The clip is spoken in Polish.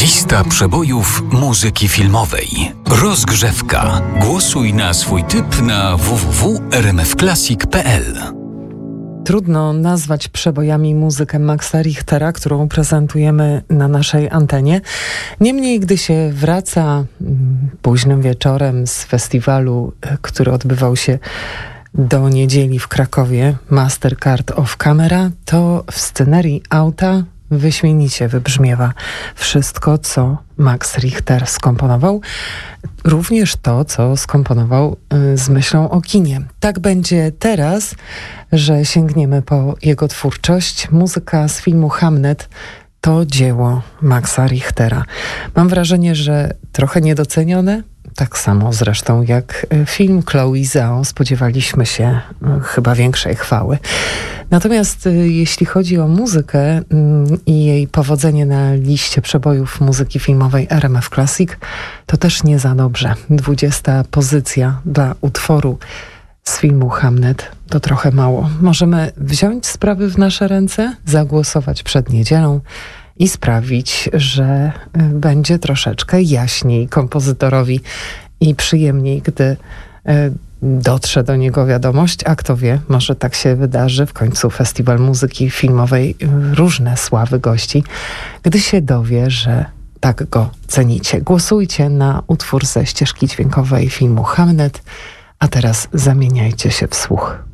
Lista przebojów muzyki filmowej. Rozgrzewka. Głosuj na swój typ na www.rmfclassic.pl. Trudno nazwać przebojami muzykę Maxa Richtera, którą prezentujemy na naszej antenie. Niemniej, gdy się wraca późnym wieczorem z festiwalu, który odbywał się do niedzieli w Krakowie, Mastercard of Camera, to w scenerii auta wyśmienicie wybrzmiewa wszystko, co Max Richter skomponował. Również to, co skomponował z myślą o kinie. Tak będzie teraz, że sięgniemy po jego twórczość. Muzyka z filmu Hamnet to dzieło Maxa Richtera. Mam wrażenie, że trochę niedocenione. Tak samo zresztą jak film Chloe Zhao. Spodziewaliśmy się chyba większej chwały. Natomiast jeśli chodzi o muzykę i jej powodzenie na liście przebojów muzyki filmowej RMF Classic, to też nie za dobrze. 20. pozycja dla utworu z filmu Hamnet to trochę mało. Możemy wziąć sprawy w nasze ręce, zagłosować przed niedzielą i sprawić, że będzie troszeczkę jaśniej kompozytorowi i przyjemniej, gdy dotrze do niego wiadomość, a kto wie, może tak się wydarzy. W końcu Festiwal Muzyki Filmowej różne sławy gości, gdy się dowie, że tak go cenicie. Głosujcie na utwór ze ścieżki dźwiękowej filmu Hamnet, a teraz zamieniajcie się w słuch.